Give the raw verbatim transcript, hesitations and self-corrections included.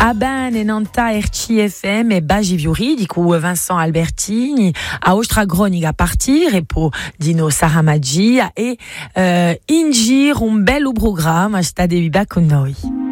ben e nanta R C F M e Bagi Viuridico Vincent Albertini a Ostra Gronica partir e po Dino Sara Magia e uh, Ingir un bello programma sta de viva con noi.